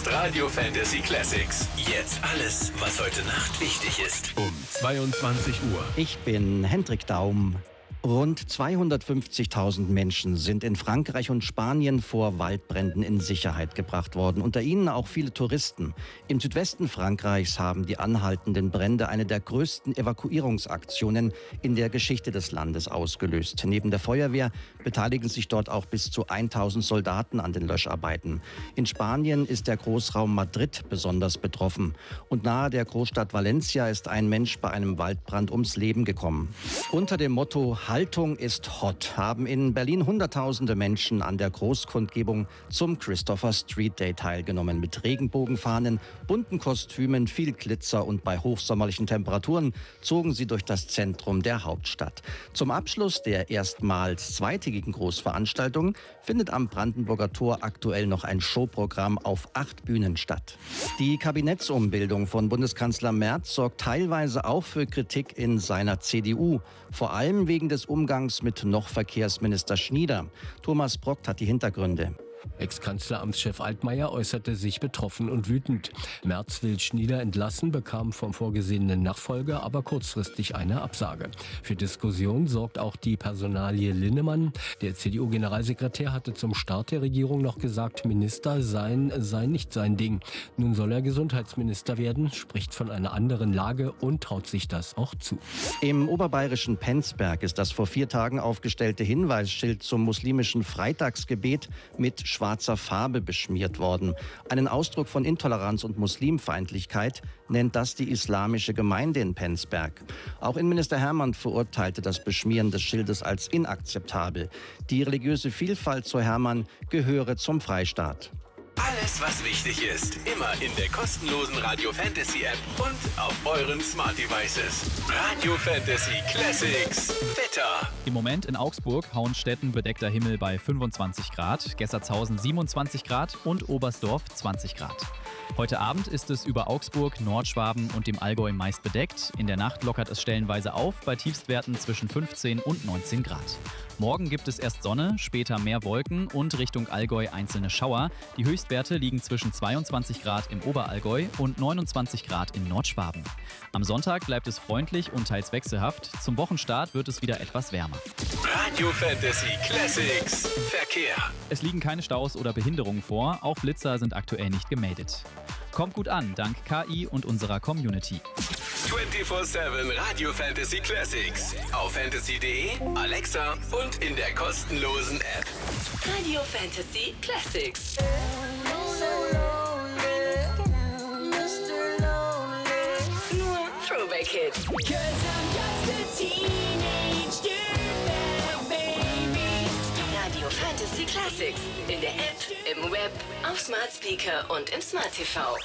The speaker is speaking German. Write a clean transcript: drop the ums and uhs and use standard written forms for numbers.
ist Radio Fantasy Classics. Jetzt alles, was heute Nacht wichtig ist. Um 22 Uhr. Ich bin Hendrik Daum. Rund 250.000 Menschen sind in Frankreich und Spanien vor Waldbränden in Sicherheit gebracht worden. Unter ihnen auch viele Touristen. Im Südwesten Frankreichs haben die anhaltenden Brände eine der größten Evakuierungsaktionen in der Geschichte des Landes ausgelöst. Neben der Feuerwehr beteiligen sich dort auch bis zu 1000 Soldaten an den Löscharbeiten. In Spanien ist der Großraum Madrid besonders betroffen. Und nahe der Großstadt Valencia ist ein Mensch bei einem Waldbrand ums Leben gekommen. Unter dem Motto Haltung ist hot haben in Berlin Hunderttausende Menschen an der Großkundgebung zum Christopher Street Day teilgenommen. Mit Regenbogenfahnen, bunten Kostümen, viel Glitzer und bei hochsommerlichen Temperaturen zogen sie durch das Zentrum der Hauptstadt. Zum Abschluss der erstmals zweitägigen Großveranstaltung findet am Brandenburger Tor aktuell noch ein Showprogramm auf 8 Bühnen statt. Die Kabinettsumbildung von Bundeskanzler Merz sorgt teilweise auch für Kritik in seiner CDU. Vor allem wegen des Umgangs mit noch Verkehrsminister Schnieder. Thomas Brockt hat die Hintergründe. Ex-Kanzleramtschef Altmaier äußerte sich betroffen und wütend. Merz will Schnieder entlassen, bekam vom vorgesehenen Nachfolger aber kurzfristig eine Absage. Für Diskussion sorgt auch die Personalie Linnemann. Der CDU-Generalsekretär hatte zum Start der Regierung noch gesagt, Minister sein sei nicht sein Ding. Nun soll er Gesundheitsminister werden, spricht von einer anderen Lage und traut sich das auch zu. Im oberbayerischen Penzberg ist das vor 4 Tagen aufgestellte Hinweisschild zum muslimischen Freitagsgebet mit schwarzer Farbe beschmiert worden. Einen Ausdruck von Intoleranz und Muslimfeindlichkeit nennt das die islamische Gemeinde in Penzberg. Auch Innenminister Hermann verurteilte das Beschmieren des Schildes als inakzeptabel. Die religiöse Vielfalt, so Hermann, gehöre zum Freistaat. Alles, was wichtig ist, immer in der kostenlosen Radio Fantasy App und auf euren Smart Devices. Radio Fantasy Classics. Wetter. Im Moment in Augsburg, Hauenstetten bedeckter Himmel bei 25 Grad, Gessertshausen 27 Grad und Oberstdorf 20 Grad. Heute Abend ist es über Augsburg, Nordschwaben und dem Allgäu meist bedeckt. In der Nacht lockert es stellenweise auf, bei Tiefstwerten zwischen 15 und 19 Grad. Morgen gibt es erst Sonne, später mehr Wolken und Richtung Allgäu einzelne Schauer. Die Höchstwerte liegen zwischen 22 Grad im Oberallgäu und 29 Grad in Nordschwaben. Am Sonntag bleibt es freundlich und teils wechselhaft. Zum Wochenstart wird es wieder etwas wärmer. Radio Fantasy Classics. Verkehr. Es liegen keine Staus oder Behinderungen vor, auch Blitzer sind aktuell nicht gemeldet. Kommt gut an, dank KI und unserer Community. 24/7 Radio Fantasy Classics. Auf fantasy.de, Alexa und in der kostenlosen App. Radio Fantasy Classics. Nur Throwback Hits. Radio Fantasy Classics. In der App, im Web, auf Smart Speaker und im Smart TV.